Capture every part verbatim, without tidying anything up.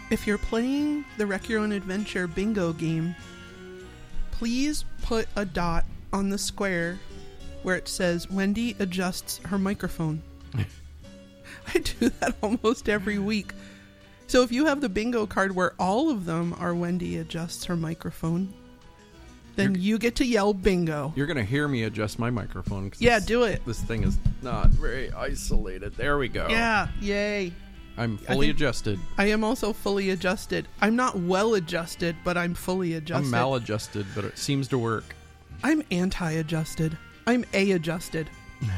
if you're playing the Wreck Your Own Adventure bingo game, please put a dot on the square where it says Wendy adjusts her microphone. I do that almost every week. So if you have the bingo card where all of them are Wendy adjusts her microphone, then you're, you get to yell bingo. You're going to hear me adjust my microphone. Yeah, this, do it. This thing is not very isolated. There we go. Yeah, yay. I'm fully adjusted. I am also fully adjusted. I'm not well adjusted, but I'm fully adjusted. I'm maladjusted, but it seems to work. I'm anti-adjusted. I'm A-adjusted.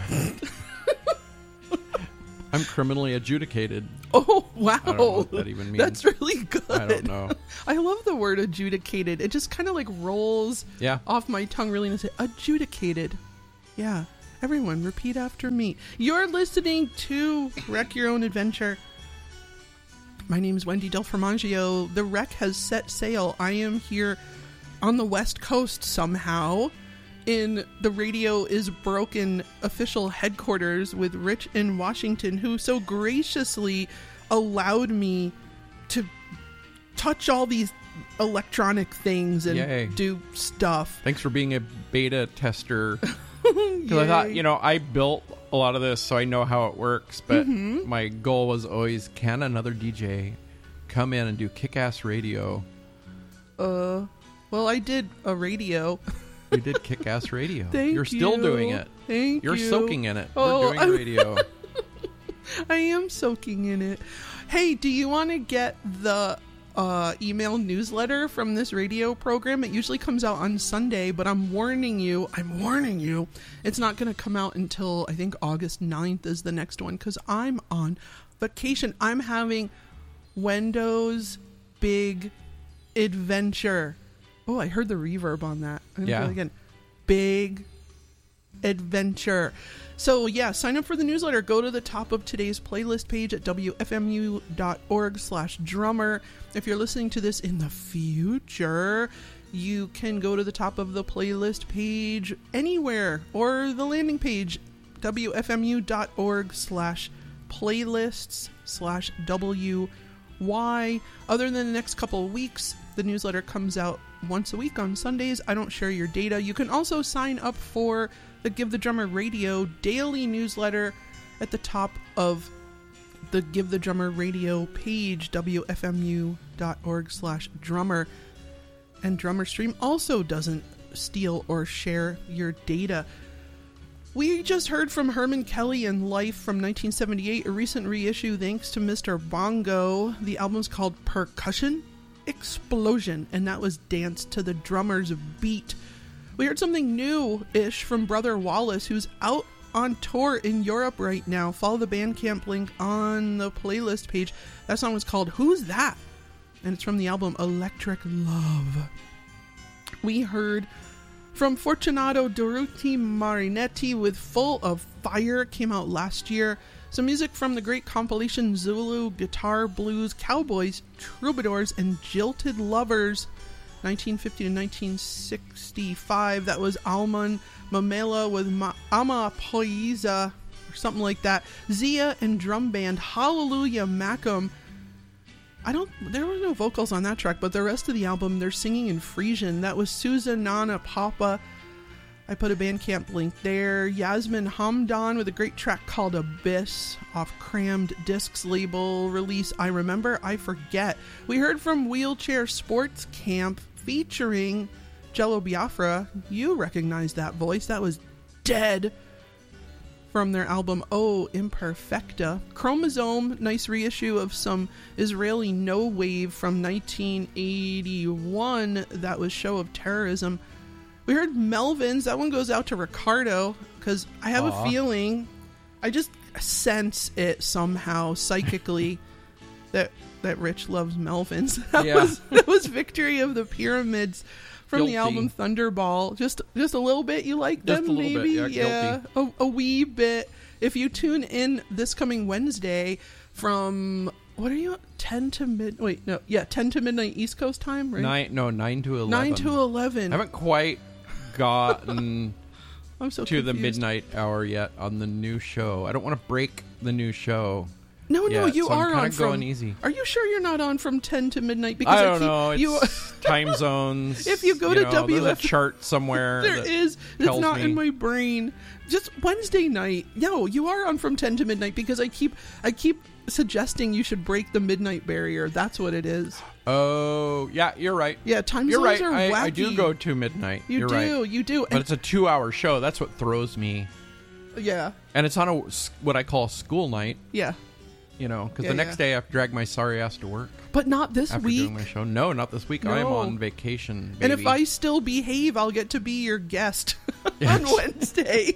I'm criminally adjudicated. Oh, wow. I don't know what that even means. That's really good. I don't know. I love the word adjudicated. It just kind of like rolls yeah. off my tongue really nicely. Adjudicated. Yeah. Everyone, repeat after me. You're listening to Wreck Your Own Adventure. My name is Wendy Del Formaggio. The wreck has set sail. I am here on the West Coast somehow in the Radio is Broken official headquarters with Rich in Washington, who so graciously allowed me to touch all these electronic things and Yay. do stuff. Thanks for being a beta tester. Because I thought, you know, I built a lot of this so I know how it works, but mm-hmm. my goal was always, can another D J come in and do kick-ass radio? Uh, well, I did a radio. You did kick-ass radio. Thank You're still you. doing it. Thank You're you. You're soaking in it. Oh, We're doing I'm radio. I am soaking in it. Hey, do you want to get the uh, email newsletter from this radio program? It usually comes out on Sunday, but I'm warning you, I'm warning you, it's not going to come out until I think August ninth is the next one because I'm on vacation. I'm having Wendo's Big Adventure. Oh, I heard the reverb on that. I'm yeah. Again, Big Adventure. So yeah, sign up for the newsletter. Go to the top of today's playlist page at W F M U dot org slash drummer. If you're listening to this in the future, you can go to the top of the playlist page anywhere or the landing page, W F M U dot org slash playlists slash W Y. Other than the next couple of weeks, the newsletter comes out once a week on Sundays. I don't share your data. You can also sign up for the Give the Drummer Radio daily newsletter at the top of the Give the Drummer Radio page, W F M U dot org slash drummer. And Drummer Stream also doesn't steal or share your data. We just heard from Herman Kelly and Life from nineteen seventy-eight, a recent reissue thanks to Mister Bongo. The album's called Percussion Explosion, and that was Dance to the Drummer's Beat. We heard something new-ish from Brother Wallace, who's out on tour in Europe right now. Follow the Bandcamp link on the playlist page. That song was called Who's That? And it's from the album Electric Love. We heard from Fortunato Durutti Marinetti with Full of Fire, came out last year. Some music from the great compilation Zulu, Guitar, Blues, Cowboys, Troubadours, and Jilted Lovers, nineteen fifty to nineteen sixty-five. That was Alman Mamela with Ma- Ama Poiza, or something like that. Zia and drum band Hallelujah Macum. I don't, there were no vocals on that track, but the rest of the album, they're singing in Frisian. That was Susanana Papa. I put a Bandcamp link there. Yasmin Hamdan with a great track called Abyss off Crammed Discs label release I Remember, I Forget. We heard from Wheelchair Sports Camp featuring Jello Biafra. You recognize that voice. That was Dead from their album Oh Imperfecta. Chromosome, nice reissue of some Israeli no wave from nineteen eighty-one. That was Show of Terrorism. We heard Melvins. That one goes out to Ricardo because I have Aww. a feeling, I just sense it somehow psychically that that Rich loves Melvins. That yeah. was that was Victory of the Pyramids from Guilty. the album Thunderball. Just just a little bit. You like just them, a little maybe? Bit, yeah, yeah. A, a wee bit. If you tune in this coming Wednesday from, what are you, ten to mid? Wait, no, yeah, ten to midnight East Coast time, right? Nine, no, nine to eleven. Nine to eleven. I haven't quite gotten I'm so to confused. the midnight hour yet on the new show. I don't want to break the new show. No, no, yet, you so I'm are kinda on from. going easy. Are you sure you're not on from ten to midnight? Because I don't keep, know. It's you, time zones. If you go you to know, W F, there's a chart somewhere. there that is. It's tells not me. in my brain. Just Wednesday night. No, you are on from ten to midnight because I keep, I keep suggesting you should break the midnight barrier. That's what it is. Oh, yeah, you're right. Yeah, time You're zones right. are I, wacky. I do go to midnight. You you're do. right. You do. But it's a two-hour show. That's what throws me. Yeah. And it's on a what I call a school night. Yeah. You know, because Yeah, the next yeah. day I have to drag my sorry ass to work But not this after week. doing my show. No, not this week. I'm No. on vacation. And if baby. I still behave, I'll get to be your guest Yes. on Wednesday.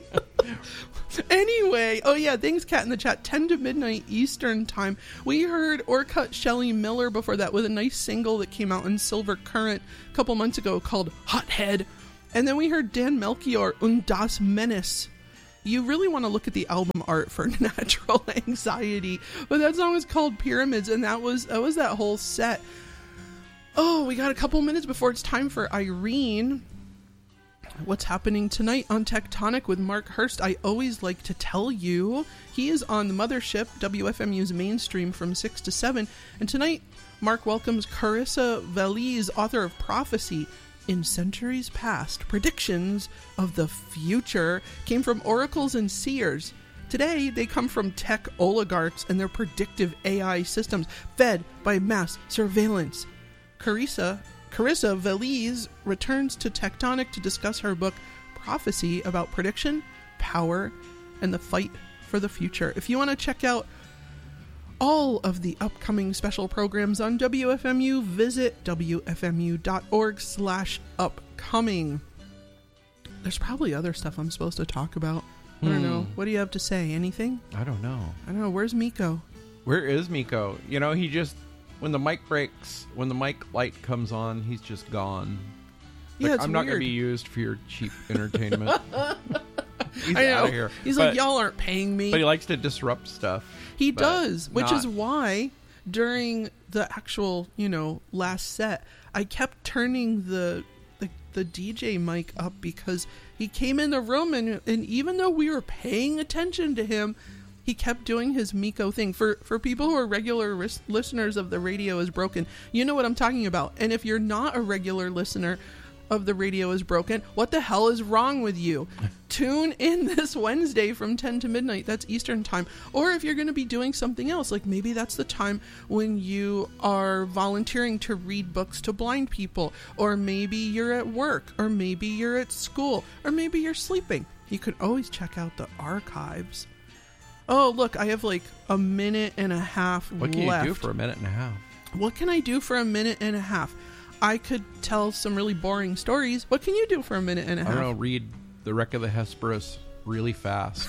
Anyway, oh yeah, thanks, Kat in the chat. ten to midnight Eastern time. We heard Orkut Shelley Miller before that with a nice single that came out in Silver Current a couple months ago called Hothead. And then we heard Dan Melchior und das Menace. You really want to look at the album art for Natural Anxiety. But that song was called Pyramids, and that was that was that whole set. Oh, we got a couple minutes before it's time for Irene. What's happening tonight on Tectonic with Mark Hurst? I always like to tell you he is on the mothership, W F M U's mainstream from six to seven. And tonight, Mark welcomes Carissa Veliz, author of Prophecy. In centuries past, predictions of the future came from oracles and seers. Today, they come from tech oligarchs and their predictive A I systems fed by mass surveillance. Carissa, Carissa Veliz returns to Tectonic to discuss her book, Prophecy, about prediction, power, and the fight for the future. If you want to check out all of the upcoming special programs on W F M U, visit W F M U dot org slash upcoming. There's probably other stuff I'm supposed to talk about. I don't Hmm. know. What do you have to say? Anything? I don't know. I don't know. Where's Miko? Where is Miko? You know, he just when the mic breaks, when the mic light comes on, he's just gone. Yeah, Like, it's I'm not going weird. to be used for your cheap entertainment. He's I know. out of here. He's But- like, y'all aren't paying me. But he likes to disrupt stuff. He but does, which not- is why during the actual, you know, last set, I kept turning the the, the D J mic up because he came in the room and and even though we were paying attention to him, he kept doing his Miko thing. For for people who are regular ris- listeners of The Radio is Broken, you know what I'm talking about. And if you're not a regular listener of The Radio is Broken, what the hell is wrong with you? Tune in this Wednesday from ten to midnight. That's Eastern time. Or if you're going to be doing something else, like maybe that's the time when you are volunteering to read books to blind people, or maybe you're at work, or maybe you're at school, or maybe you're sleeping. You could always check out the archives. Oh, look, I have like a minute and a half What can left. you do for a minute and a half? What can I do for a minute and a half? I could tell some really boring stories. What can you do for a minute and a I half? don't know, read The Wreck of the Hesperus really fast.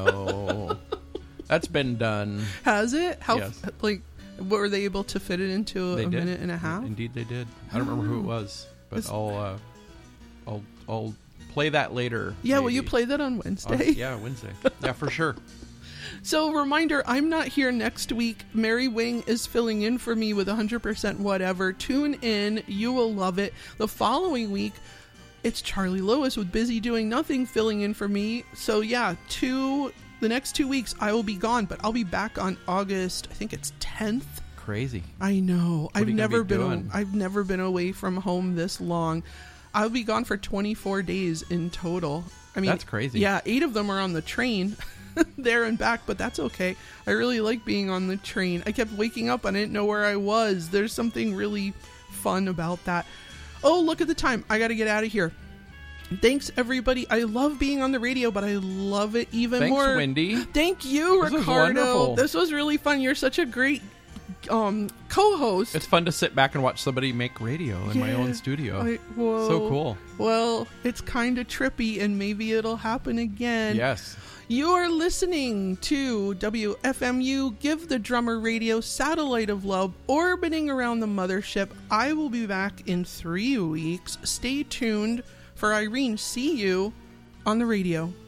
No. That's been done. Has it? How Yes. like were they able to fit it into They a did. minute and a half? Indeed they did. I don't remember who it was, but It's- I'll uh, I'll I'll play that later. Yeah, will you maybe. play that on On- Wednesday? yeah, Wednesday. Yeah, for sure. So, reminder, I'm not here next week. Mary Wing is filling in for me with one hundred percent whatever. Tune in. You will love it. The following week, it's Charlie Lewis with Busy Doing Nothing filling in for me. So, yeah, two the next two weeks, I will be gone, but I'll be back on August, I think it's tenth. Crazy. I know. What are I've you gonna never be been. doing? I've never been away from home this long. I'll be gone for twenty-four days in total. I mean, That's crazy. Yeah, eight of them are on the train, there and back, but that's okay. I really like being on the train. I kept waking up. I didn't know where I was. There's something really fun about that. Oh, look at the time. I got to get out of here. Thanks, everybody. I love being on the radio, but I love it even Thanks, more. Wendy. Thank you, This was Ricardo. wonderful. This was really fun. You're such a great um, co-host. It's fun to sit back and watch somebody make radio in my Yeah. own studio. I- whoa. So cool. Well, it's kind of trippy, and maybe it'll happen again. Yes. You're listening to W F M U, Give the Drummer Radio, Satellite of Love, orbiting around the mothership. I will be back in three weeks. Stay tuned for Irene. See you on the radio.